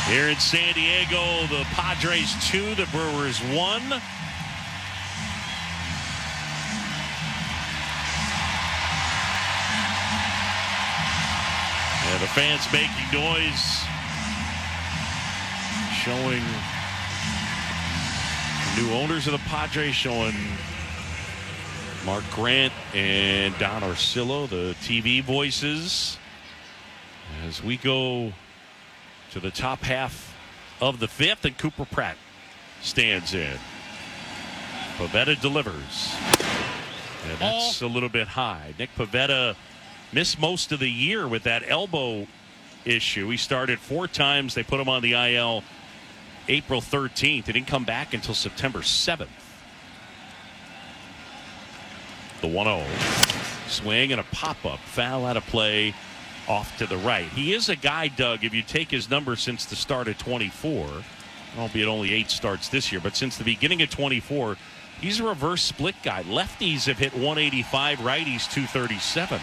Here in San Diego, the Padres 2, the Brewers 1. And the fans making noise, showing new owners of the Padres, showing Mark Grant and Don Orsillo, the TV voices, as we go to the top half of the fifth, and Cooper Pratt stands in. Pivetta delivers. And that's a little bit high. Nick Pivetta missed most of the year with that elbow issue. He started 4 times. They put him on the IL April 13th. He didn't come back until September 7th. The 1-0. Swing and a pop-up. Foul out of play off to the right. He is a guy, Doug, if you take his number since the start of 24, albeit only 8 starts this year, but since the beginning of 24, he's a reverse split guy. Lefties have hit 185, righties 237.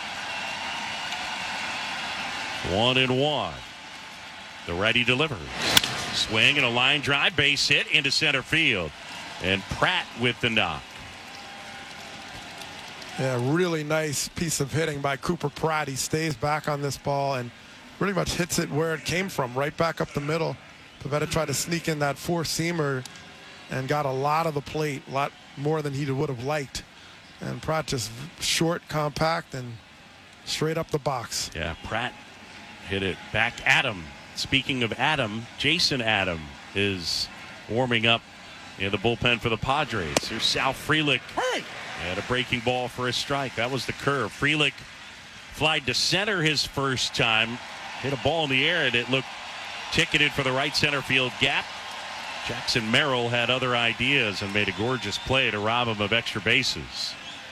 1-1. The righty delivers. Swing and a line drive, base hit into center field. And Pratt with the knock. Yeah, really nice piece of hitting by Cooper Pratt. He stays back on this ball and pretty much hits it where it came from, right back up the middle. Pivetta tried to sneak in that 4-seamer and got a lot of the plate, a lot more than he would have liked. And Pratt just short, compact, and straight up the box. Yeah, Pratt hit it back at him. Speaking of Adam, Jason Adam is warming up in the bullpen for the Padres. Here's Sal Frelick. Hey! And a breaking ball for a strike. That was the curve. Frelick flied to center his first time. Hit a ball in the air, and it looked ticketed for the right center field gap. Jackson Merrill had other ideas and made a gorgeous play to rob him of extra bases.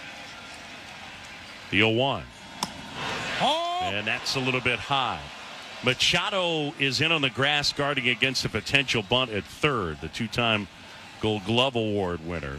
The 0-1. And that's a little bit high. Machado is in on the grass guarding against a potential bunt at third, the 2-time Gold Glove Award winner.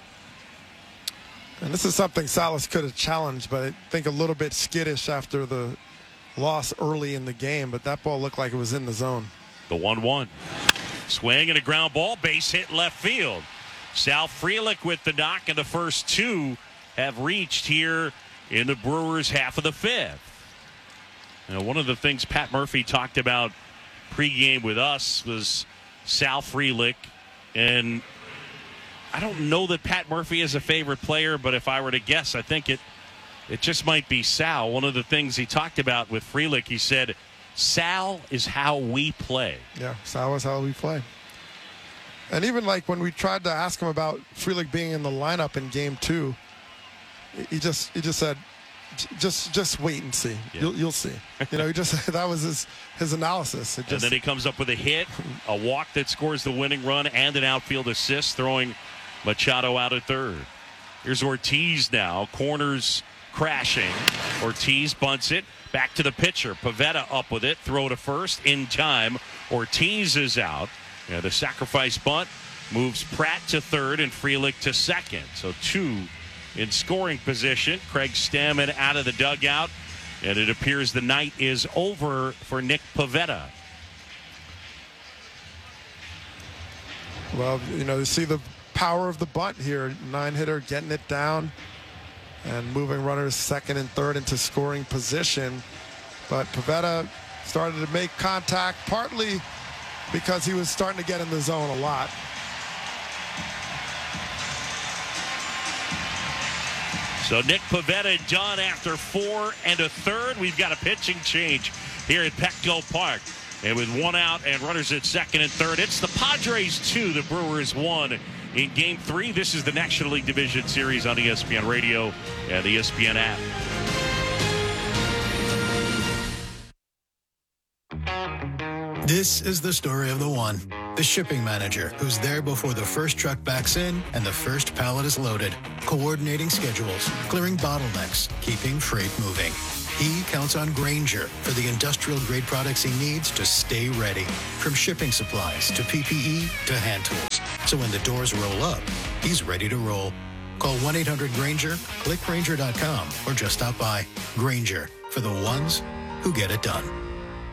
And this is something Salas could have challenged, but I think a little bit skittish after the loss early in the game. But that ball looked like it was in the zone. The 1-1. Swing and a ground ball, base hit left field. Sal Frelick with the knock, and the first 2 have reached here in the Brewers' half of the fifth. Now, one of the things Pat Murphy talked about pregame with us was Sal Frelick, and I don't know that Pat Murphy is a favorite player, but if I were to guess, I think it just might be Sal. One of the things he talked about with Frelick, he said, Sal is how we play. Yeah, Sal is how we play. And even like when we tried to ask him about Frelick being in the lineup in game 2, he just said, just wait and see. Yeah. You'll see. You know, that was his analysis. And then he comes up with a hit, a walk that scores the winning run, and an outfield assist, throwing Machado out at third. Here's Ortiz now. Corners crashing. Ortiz bunts it. Back to the pitcher. Pivetta up with it. Throw to first in time. Ortiz is out. Yeah, the sacrifice bunt moves Pratt to third and Frelick to second. So 2 in scoring position. Craig Stammen out of the dugout. And it appears the night is over for Nick Pivetta. Well, you know, you see the power of the bunt here. 9-hitter getting it down and moving runners second and third into scoring position. But Pivetta started to make contact, partly because he was starting to get in the zone a lot. So Nick Pivetta done after 4 1/3. We've got a pitching change here at Petco Park. And with 1 out and runners at second and third, it's the Padres 2, the Brewers 1 in Game 3. This is the National League Division Series on ESPN Radio and the ESPN app. This is the story of the one. The shipping manager who's there before the first truck backs in and the first pallet is loaded, coordinating schedules, clearing bottlenecks, keeping freight moving. He counts on Grainger for the industrial-grade products he needs to stay ready, from shipping supplies to PPE to hand tools. So when the doors roll up, he's ready to roll. Call 1-800-GRAINGER, click Grainger.com, or just stop by. Grainger, for the ones who get it done.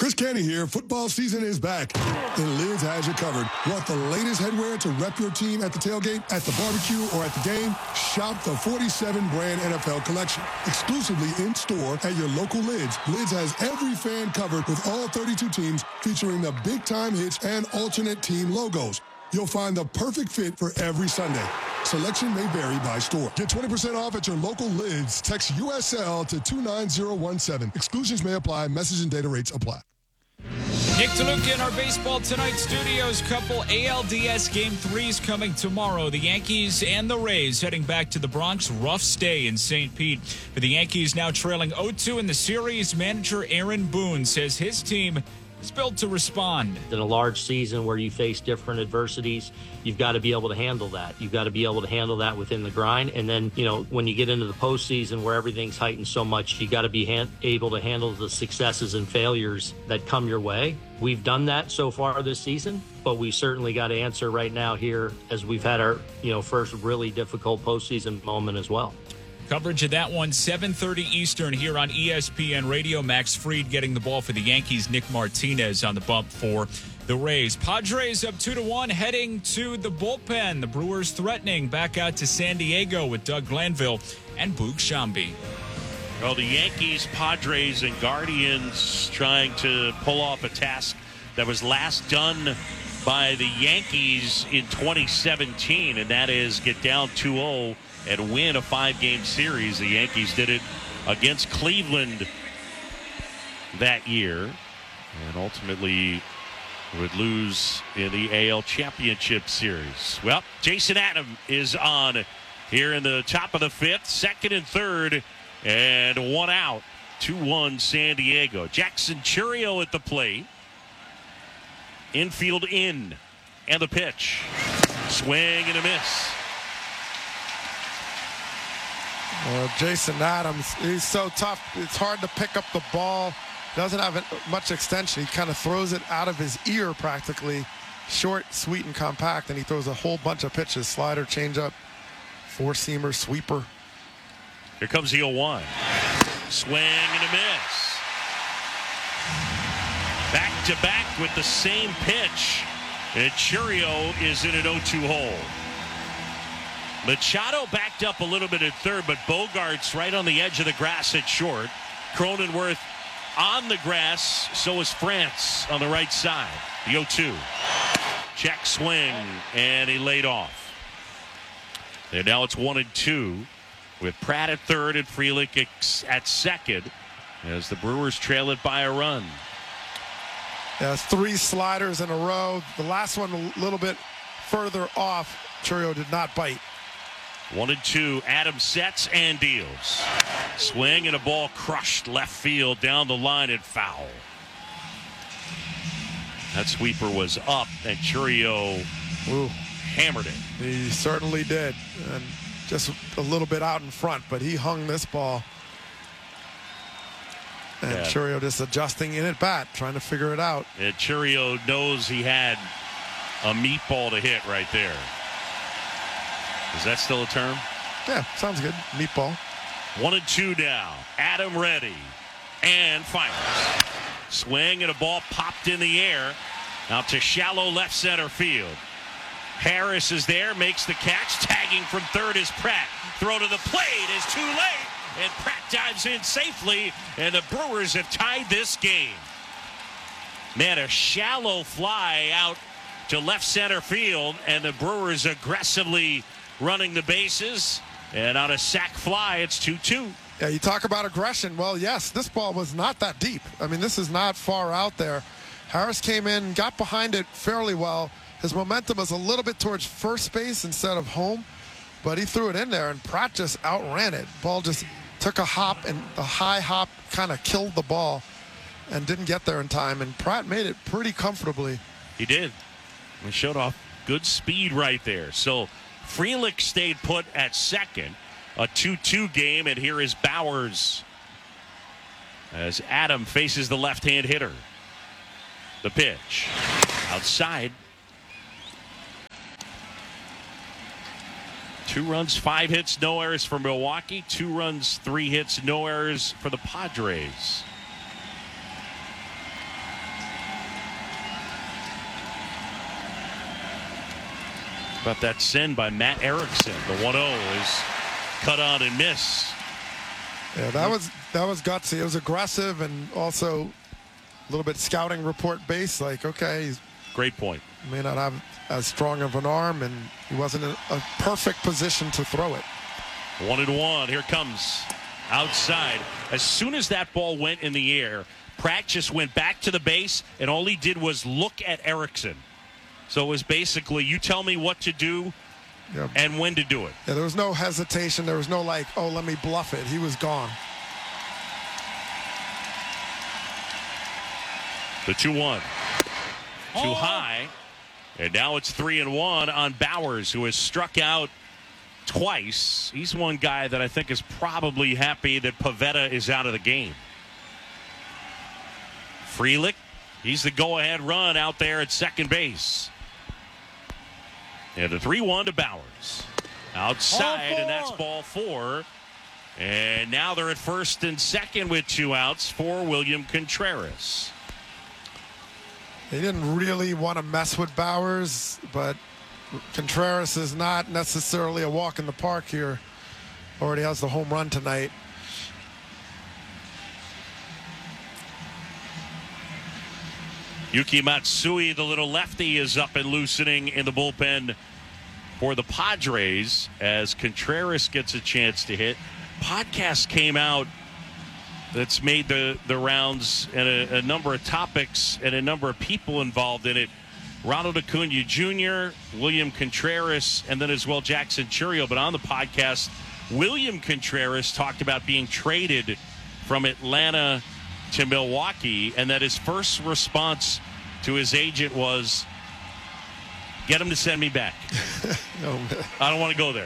Chris Canty here. Football season is back, and Lids has you covered. Want the latest headwear to rep your team at the tailgate, at the barbecue, or at the game? Shop the 47-brand NFL collection. Exclusively in-store at your local Lids. Lids has every fan covered with all 32 teams, featuring the big-time hits and alternate team logos. You'll find the perfect fit for every Sunday. Selection may vary by store. Get 20% off at your local Lids. Text USL to 29017. Exclusions may apply. Message and data rates apply. Nick DeLuca in our Baseball Tonight studios. Couple ALDS Game 3s coming tomorrow. The Yankees and the Rays heading back to the Bronx. Rough stay in St. Pete. For the Yankees now trailing 0-2 in the series, manager Aaron Boone says his team is built to respond. In a large season where you face different adversities, you've got to be able to handle that. You've got to be able to handle that within the grind. And then, when you get into the postseason where everything's heightened so much, you got to be able to handle the successes and failures that come your way. We've done that so far this season, but we certainly got to answer right now here as we've had our, first really difficult postseason moment as well. Coverage of that one, 7:30 Eastern here on ESPN Radio. Max Fried getting the ball for the Yankees. Nick Martinez on the bump for the Rays. Padres up 2-1, heading to the bullpen. The Brewers threatening back out to San Diego with Doug Glanville and Boog Sciambi. Well, the Yankees, Padres, and Guardians trying to pull off a task that was last done by the Yankees in 2017, and that is get down 2-0 and win a 5-game series. The Yankees did it against Cleveland that year and ultimately would lose in the AL Championship Series. Well, Jason Adam is on here in the top of the fifth, second and third, and one out. 2-1 San Diego. Jackson Chourio at the plate. Infield in. And the pitch. Swing and a miss. Jason Adams, he's so tough. It's hard to pick up the ball. Doesn't have much extension. He kind of throws it out of his ear practically. Short, sweet, and compact, and he throws a whole bunch of pitches. Slider, changeup, four-seamer, sweeper. Here comes the 0-1. Swing and a miss. Back-to-back with the same pitch. And Chourio is in an 0-2 hole. Machado backed up a little bit at third, but Bogart's right on the edge of the grass at short. Cronenworth on the grass, so is France on the right side. The 0-2. Check swing, and he laid off. And now it's 1-2 with Pratt at third and Frelick at second as the Brewers trail it by a run. Yeah, it's 3 sliders in a row. The last one a little bit further off. Chourio did not bite. 1-2. Adams sets and deals. Swing and a ball crushed left field down the line and foul. That sweeper was up and Chourio hammered it. He certainly did. And just a little bit out in front, but he hung this ball. And Chourio just adjusting in at bat, trying to figure it out. And Chourio knows he had a meatball to hit right there. Is that still a term? Yeah, sounds good. Meatball. 1-2 now. Adam ready. And fires. Swing and a ball popped in the air. Out to shallow left center field. Harris is there, makes the catch. Tagging from third is Pratt. Throw to the plate is too late. And Pratt dives in safely. And the Brewers have tied this game. Man, a shallow fly out to left center field. And the Brewers aggressively running the bases, and on a sac fly, it's 2-2. Yeah, you talk about aggression. Well, yes, this ball was not that deep. I mean, this is not far out there. Harris came in, got behind it fairly well. His momentum was a little bit towards first base instead of home, but he threw it in there, and Pratt just outran it. Ball just took a hop, and the high hop kind of killed the ball and didn't get there in time, and Pratt made it pretty comfortably. He did. He showed off good speed right there. So Frelick stayed put at second. A 2-2 game, and here is Bowers as Adam faces the left-hand hitter. The pitch. Outside. 2 runs, 5 hits, no errors for Milwaukee. 2 runs, 3 hits, no errors for the Padres. About that send by Matt Erickson. The 1-0 is cut on and miss. Yeah, that was gutsy. It was aggressive and also a little bit scouting report based. Like, okay, he's Great point. may not have as strong of an arm, and he wasn't in a perfect position to throw it. 1-1. Here comes outside. As soon as that ball went in the air, Pratt just went back to the base, and all he did was look at Erickson. So it was basically, you tell me what to do and when to do it. Yeah, there was no hesitation. There was no like, oh, let me bluff it. He was gone. The 2-1. Too high. And now it's 3-1 on Bowers, who has struck out twice. He's one guy that I think is probably happy that Pivetta is out of the game. Frelick, he's the go-ahead run out there at second base. And the 3-1 to Bowers. Outside, and that's ball 4. And now they're at first and second with 2 outs for William Contreras. They didn't really want to mess with Bowers, but Contreras is not necessarily a walk in the park here. Already has the home run tonight. Yuki Matsui, the little lefty, is up and loosening in the bullpen for the Padres as Contreras gets a chance to hit. Podcast came out that's made the rounds and a number of topics and a number of people involved in it. Ronald Acuna Jr., William Contreras, and then as well Jackson Chourio. But on the podcast, William Contreras talked about being traded from Atlanta to Milwaukee, and that his first response to his agent was, get him to send me back. I don't want to go there.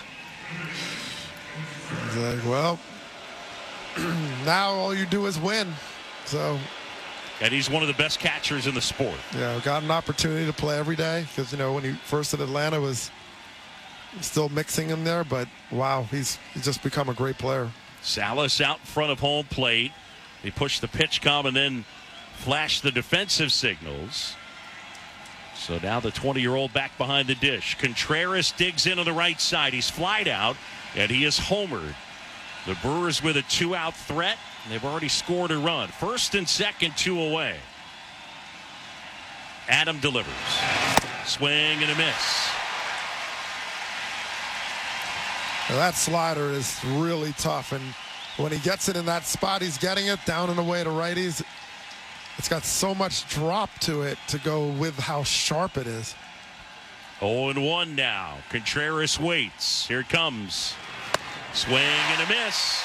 He's like, well, now all you do is win. So, and he's one of the best catchers in the sport. Yeah, got an opportunity to play every day because, you know, when he first at Atlanta was still mixing him there, but wow, he's just become a great player. Salas out in front of home plate. They push the pitch com and then flash the defensive signals. So now the 20-year-old back behind the dish. Contreras digs in on the right side. He's flied out, and he is homered. The Brewers with a 2-out threat. They've already scored a run. First and second, 2 away. Adam delivers. Swing and a miss. Now that slider is really tough, and when he gets it in that spot, he's getting it down and away to righties. It's got so much drop to it to go with how sharp it is. 0-1 now. Contreras waits. Here it comes. Swing and a miss.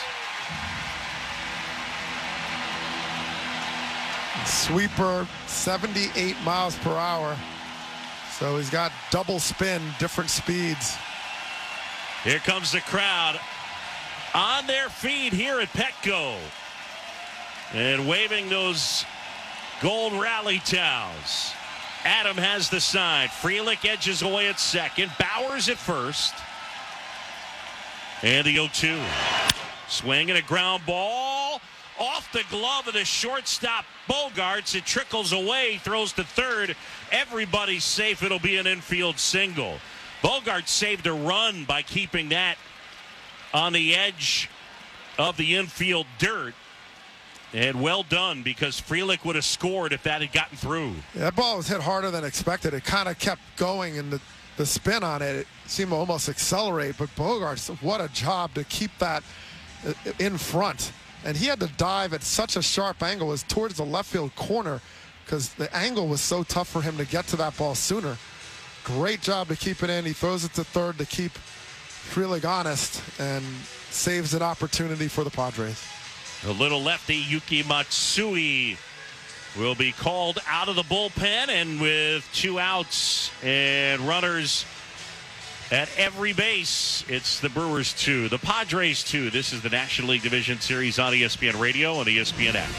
Sweeper, 78 miles per hour. So he's got double spin, different speeds. Here comes the crowd on their feet here at Petco and waving those gold rally towels. Adam has the sign. Frelick edges away at second. Bowers at first. And the 0-2. Swing and a ground ball. Off the glove of the shortstop Bogaerts. It trickles away. Throws to third. Everybody's safe. It'll be an infield single. Bogaerts saved a run by keeping that on the edge of the infield dirt. And well done, because Frelick would have scored if that had gotten through. Yeah, that ball was hit harder than expected. It kind of kept going, and the spin on it seemed to almost accelerate. But Bogaerts, what a job to keep that in front. And he had to dive at such a sharp angle. It was towards the left field corner because the angle was so tough for him to get to that ball sooner. Great job to keep it in. He throws it to third to keep Frelick honest and saves an opportunity for the Padres. The little lefty Yuki Matsui will be called out of the bullpen, and with 2 outs and runners at every base, it's the Brewers 2, the Padres 2. This is the National League Division Series on ESPN Radio and ESPN app.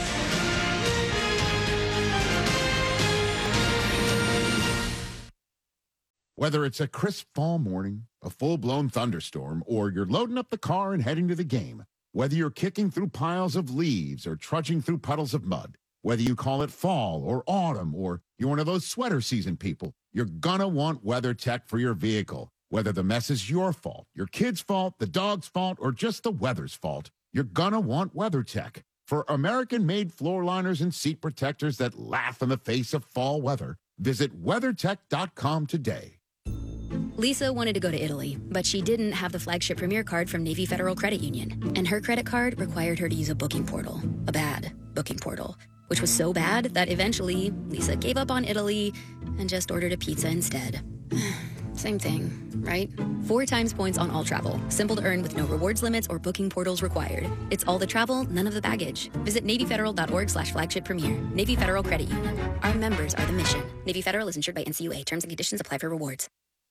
Whether it's a crisp fall morning, a full-blown thunderstorm, or you're loading up the car and heading to the game, whether you're kicking through piles of leaves or trudging through puddles of mud, whether you call it fall or autumn or you're one of those sweater season people, you're gonna want WeatherTech for your vehicle. Whether the mess is your fault, your kid's fault, the dog's fault, or just the weather's fault, you're gonna want WeatherTech. For American-made floor liners and seat protectors that laugh in the face of fall weather, visit WeatherTech.com today. Lisa wanted to go to Italy, but she didn't have the flagship Premier card from Navy Federal Credit Union. And her credit card required her to use a booking portal, a bad booking portal, which was so bad that eventually Lisa gave up on Italy and just ordered a pizza instead. Same thing, right? 4 times points on all travel. Simple to earn with no rewards limits or booking portals required. It's all the travel, none of the baggage. Visit NavyFederal.org/flagship premier. Navy Federal Credit Union. Our members are the mission. Navy Federal is insured by NCUA. Terms and conditions apply for rewards.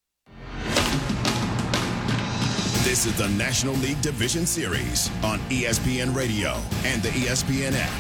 This is the National League Division Series on ESPN Radio and the ESPN app.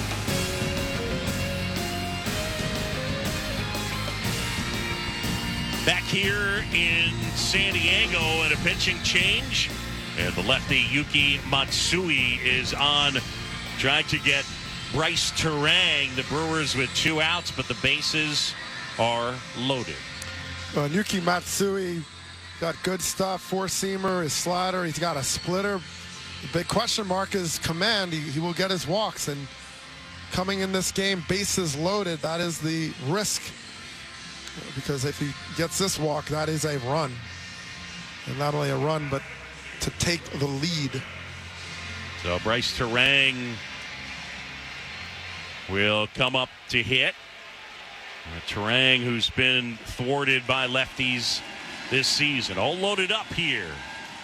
Back here in San Diego and a pitching change. And the lefty Yuki Matsui is on, trying to get Bryce Turang. The Brewers with 2 outs, but the bases are loaded. Yuki Matsui got good stuff. 4-seamer, his slider. He's got a splitter. The big question mark is command. He will get his walks. And coming in this game, bases loaded, that is the risk. Because if he gets this walk, that is a run. And not only a run, but to take the lead. So Bryce Turang will come up to hit. Turang, who's been thwarted by lefties this season. All loaded up here.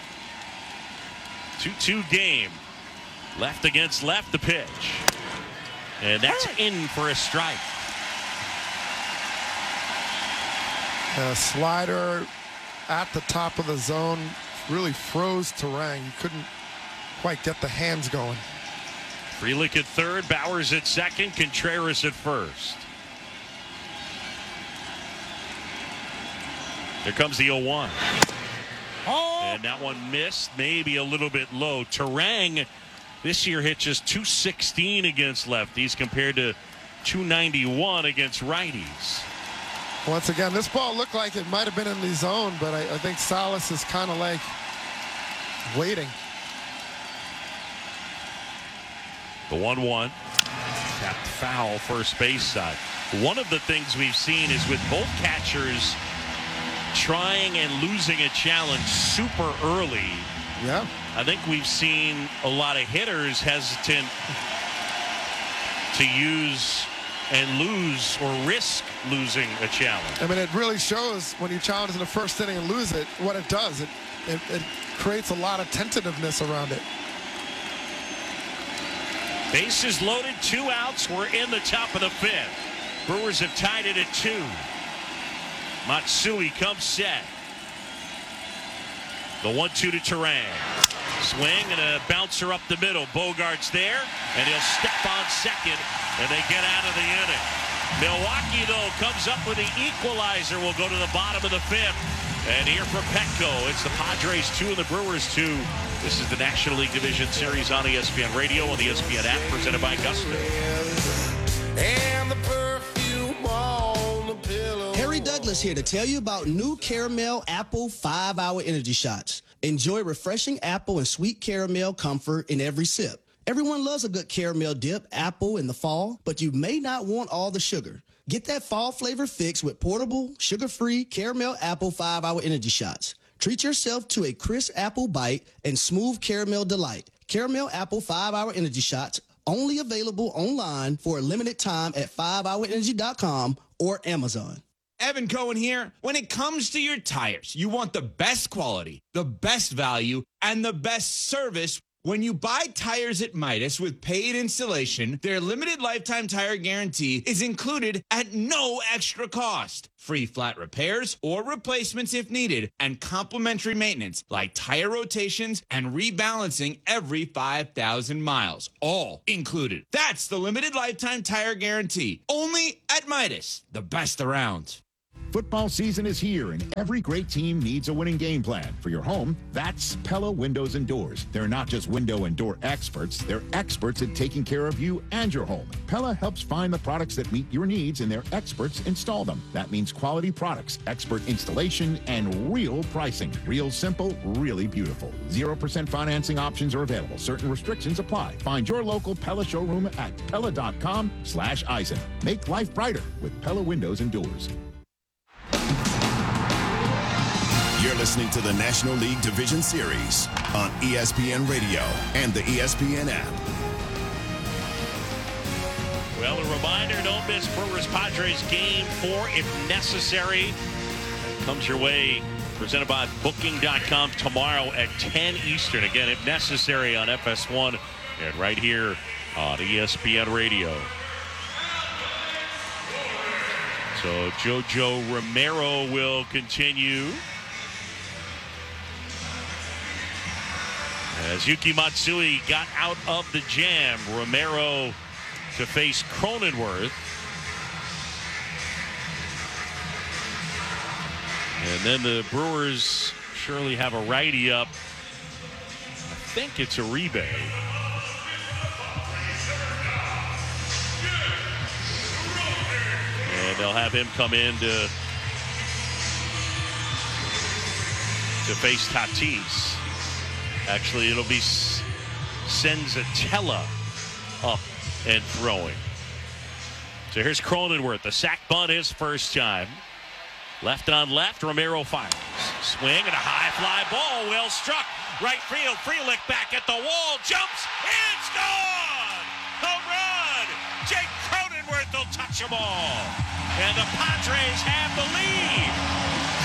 2-2 game. Left against left, the pitch. And that's in for a strike. A slider at the top of the zone really froze Turang. He couldn't quite get the hands going. Frelick at third, Bowers at second, Contreras at first. Here comes the 0-1. And that one missed, maybe a little bit low. Turang this year hit just .216 against lefties compared to .291 against righties. Once again, this ball looked like it might have been in the zone, but I think Salas is kind of like waiting. The 1-1. Tapped foul first base side. One of the things we've seen is with both catchers trying and losing a challenge super early. Yeah. I think we've seen a lot of hitters hesitant to use and lose or risk losing a challenge. I mean, it really shows when you challenge in the first inning and lose it, what it does. It creates a lot of tentativeness around it. Bases loaded, 2 outs. We're in the top of the 5th. Brewers have tied it at 2. Matsui comes set. The 1-2 to Turang. Swing and a bouncer up the middle. Bogart's there, and he'll step on second, and they get out of the inning. Milwaukee, though, comes up with the equalizer. We'll go to the bottom of the 5th. And here for Petco, it's the Padres 2 and the Brewers 2. This is the National League Division Series on ESPN Radio and the ESPN app, presented by Gusto. And the perfume on the pillow. Harry Douglas here to tell you about new Caramel Apple 5-Hour Energy Shots. Enjoy refreshing apple and sweet caramel comfort in every sip. Everyone loves a good caramel dip, apple in the fall, but you may not want all the sugar. Get that fall flavor fix with portable, sugar-free Caramel Apple 5-Hour Energy Shots. Treat yourself to a crisp apple bite and smooth caramel delight. Caramel Apple 5-Hour Energy Shots, only available online for a limited time at 5hourenergy.com or Amazon. Evan Cohen here. When it comes to your tires, you want the best quality, the best value, and the best service. When you buy tires at Midas with paid installation, their limited lifetime tire guarantee is included at no extra cost. Free flat repairs or replacements if needed, and complimentary maintenance like tire rotations and rebalancing every 5,000 miles. All included. That's the limited lifetime tire guarantee. Only at Midas, the best around. Football season is here, and every great team needs a winning game plan. For your home, that's Pella Windows and Doors. They're not just window and door experts. They're experts at taking care of you and your home. Pella helps find the products that meet your needs, and their experts install them. That means quality products, expert installation, and real pricing. Real simple, really beautiful. 0% financing options are available. Certain restrictions apply. Find your local Pella showroom at Pella.com/Eisen. Make life brighter with Pella Windows and Doors. You're listening to the National League Division Series on ESPN Radio and the ESPN app. Well, a reminder, don't miss Brewers-Padres Game 4 if necessary. It comes your way, presented by Booking.com tomorrow at 10 Eastern. Again, if necessary on FS1 and right here on ESPN Radio. So Jojo Romero will continue as Yuki Matsui got out of the jam. Romero to face Cronenworth. And then the Brewers surely have a righty up. I think it's Uribe. And they'll have him come in to face Tatis. Actually, it'll be Senzatella up and throwing. So here's Cronenworth, the sack bunt his first time. Left on left, Romero fires. Swing and a high fly ball, well struck. Right field, Frelick back at the wall, jumps, it's gone! Home run! Jake Cronenworth will touch them all. And the Padres have the lead.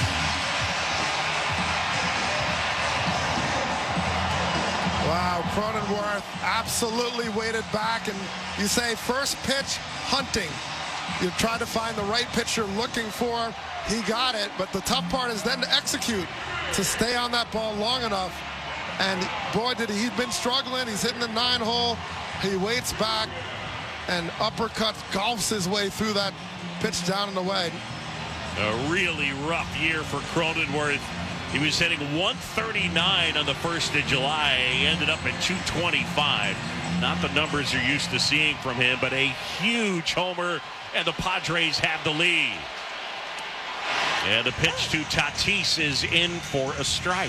Wow, Cronenworth absolutely waited back, and you say first pitch hunting. You try to find the right pitch you're looking for. He got it, but the tough part is then to execute, to stay on that ball long enough. And boy, did he's been struggling. He's hitting the 9-hole. He waits back and uppercuts, golfs his way through that pitch down and away. A really rough year for Cronenworth. He was hitting 139 on the 1st of July. He ended up at 225. Not the numbers you're used to seeing from him, but a huge homer, and the Padres have the lead. And the pitch to Tatis is in for a strike.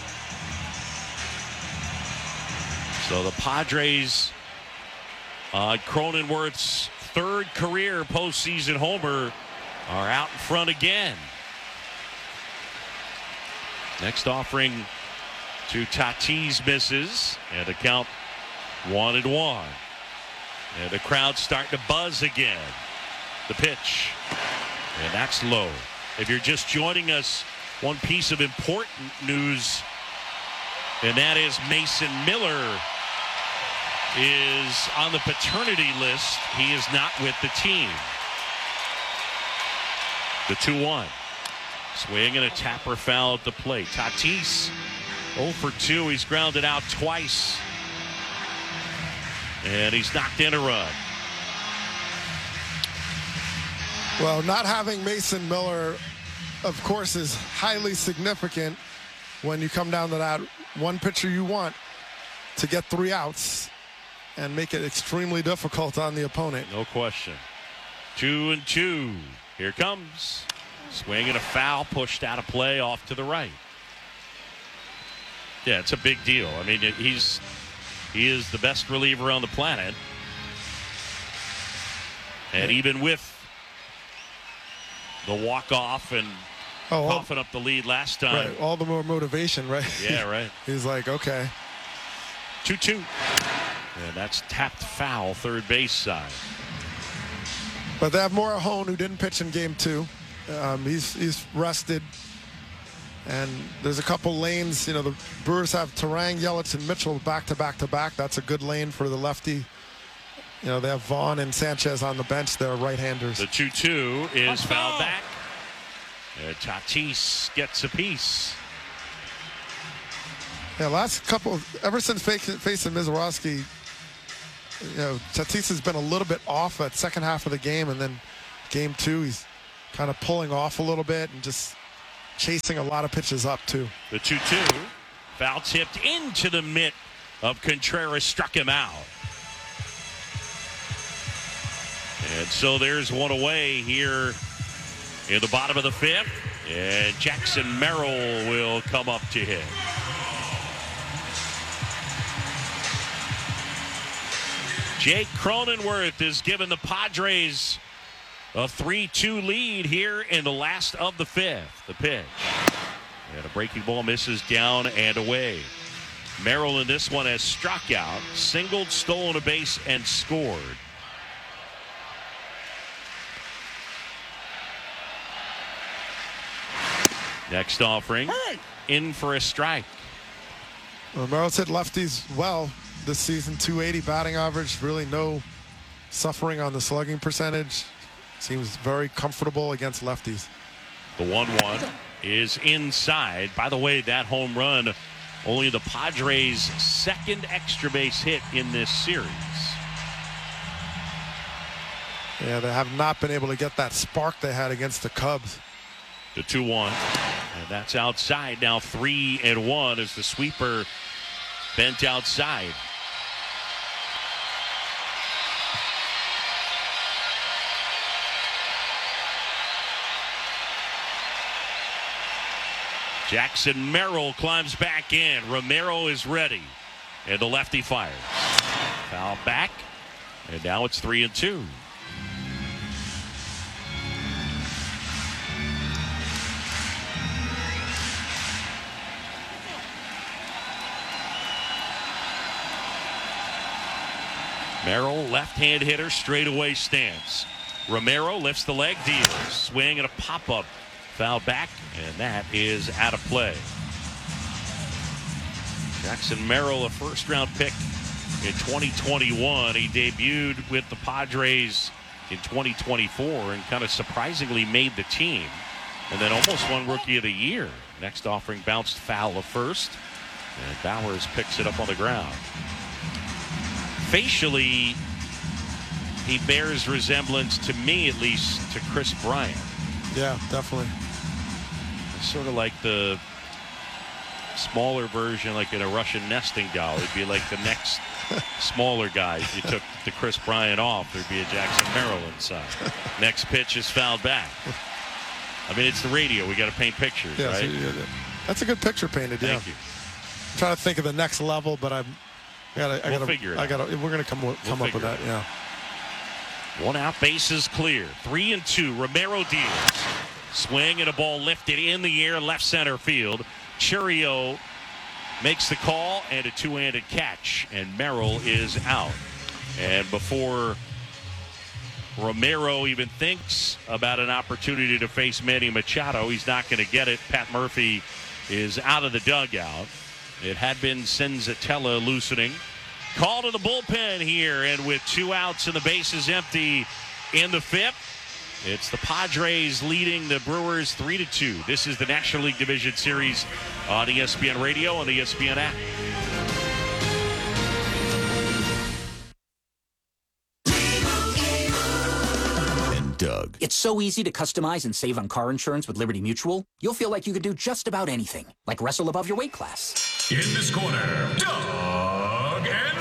So the Padres, Cronenworth's third career postseason homer, are out in front again. Next offering to Tatis misses, and the count 1-1. And the crowd's starting to buzz again. The pitch, and that's low. If you're just joining us, one piece of important news, and that is Mason Miller is on the paternity list. He is not with the team. The 2-1. Swing and a tapper foul at the plate. Tatis 0 for 2. He's grounded out twice. And he's knocked in a run. Well, not having Mason Miller, of course, is highly significant when you come down to that one pitcher you want to get 3 outs and make it extremely difficult on the opponent. No question. 2-2. Here comes. Swing and a foul, pushed out of play off to the right. Yeah, it's a big deal. I mean, he is the best reliever on the planet. And even with the walk-off and coughing up the lead last time. Right, all the more motivation, right? Yeah, right. He's like, okay. 2-2. And that's tapped foul, third base side. But they have Morahone, who didn't pitch in game 2. He's rested, and there's a couple lanes. You know, the Brewers have Turang, Yelich, and Mitchell back to back to back. That's a good lane for the lefty. You know, they have Vaughn and Sanchez on the bench. They're right-handers. The 2-2 is fouled back. And Tatis gets a piece. Yeah, last couple, ever since facing Mizorowski, you know, Tatis has been a little bit off at second half of the game, and then game 2, he's kind of pulling off a little bit and just chasing a lot of pitches up, too. The 2-2. Foul tipped into the mitt of Contreras, struck him out. And so there's one away here in the bottom of the fifth. And Jackson Merrill will come up to hit. Jake Cronenworth has given the Padres a 3-2 lead here in the last of the fifth. The pitch. And a breaking ball misses down and away. Merrill in this one has struck out, singled, stolen a base, and scored. Next offering, in for a strike. Well, Merrill's hit lefties well this season. 280 batting average. Really no suffering on the slugging percentage. Seems very comfortable against lefties. The 1-1 is inside. By the way, that home run, only the Padres' second extra base hit in this series. Yeah, they have not been able to get that spark they had against the Cubs. The 2-1, and that's outside now. 3-1 as the sweeper bent outside. Jackson Merrill climbs back in. Romero is ready, and the lefty fires. Foul back, and now it's 3-2. Merrill, left-hand hitter, straightaway stance. Romero lifts the leg, deals. Swing and a pop-up. Foul back, and that is out of play. Jackson Merrill, a first-round pick in 2021. He debuted with the Padres in 2024 and kind of surprisingly made the team. And then almost won Rookie of the Year. Next offering bounced foul of first, and Bowers picks it up on the ground. Facially, he bears resemblance, to me at least, to Chris Bryant. Yeah, definitely. It's sort of like the smaller version, like in a Russian nesting doll. It'd be like the next smaller guy. If you took the Chris Bryant off, there'd be a Jackson Merrill inside. Next pitch is fouled back. I mean, it's the radio. We got to paint pictures, yeah, right? So that's a good picture painted, yeah. Thank you. I'm trying to think of the next level, but we're going to come up with that, yeah. One out, bases clear. 3-2. Romero deals. Swing and a ball lifted in the air, left center field. Chourio makes the call and a two-handed catch, and Merrill is out. And before Romero even thinks about an opportunity to face Manny Machado, he's not going to get it. Pat Murphy is out of the dugout. It had been Senzatella loosening. Call to the bullpen here, and with 2 outs and the bases empty in the fifth, it's the Padres leading the Brewers 3-2. This is the National League Division Series on ESPN Radio and the ESPN app. And Doug. It's so easy to customize and save on car insurance with Liberty Mutual. You'll feel like you could do just about anything, like wrestle above your weight class. In this corner, Doug and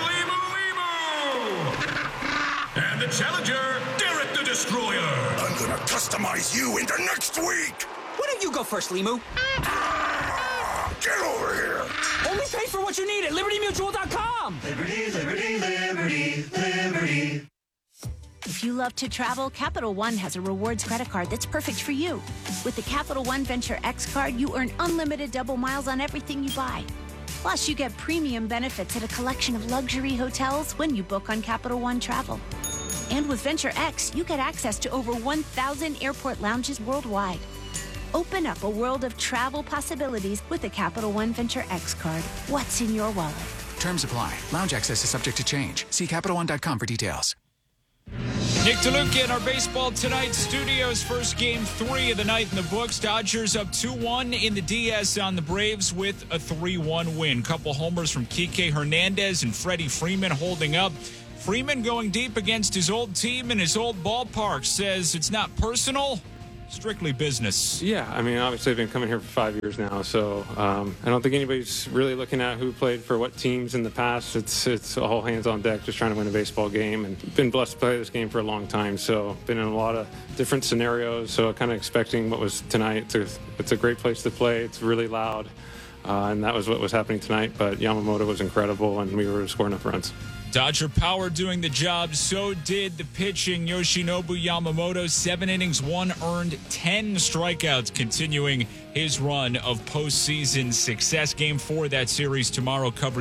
and the challenger, Derek the Destroyer. I'm gonna customize you into next week. Why don't you go first, Limu? Get over here. Only pay for what you need at LibertyMutual.com. Liberty, liberty, liberty, liberty. If you love to travel, Capital One has a rewards credit card that's perfect for you. With the Capital One Venture X card, you earn unlimited double miles on everything you buy. Plus, you get premium benefits at a collection of luxury hotels when you book on Capital One Travel. And with Venture X, you get access to over 1,000 airport lounges worldwide. Open up a world of travel possibilities with the Capital One Venture X card. What's in your wallet? Terms apply. Lounge access is subject to change. See CapitalOne.com for details. Nick DeLuca in our Baseball Tonight studios. First game 3 of the night in the books. Dodgers up 2-1 in the DS on the Braves with a 3-1 win. Couple homers from Kike Hernandez and Freddie Freeman holding up. Freeman going deep against his old team in his old ballpark. Says it's not personal, strictly business. Yeah, I mean, obviously I've been coming here for 5 years now, so I don't think anybody's really looking at who played for what teams in the past. It's all hands on deck, just trying to win a baseball game, and been blessed to play this game for a long time, so been in a lot of different scenarios, so kind of expecting what was tonight. It's a great place to play. It's really loud, and that was what was happening tonight, but Yamamoto was incredible, and we were scoring enough runs. Dodger power doing the job. So did the pitching. Yoshinobu Yamamoto, 7 innings, 1 earned, 10 strikeouts, continuing his run of postseason success. Game 4 of that series tomorrow. Coverage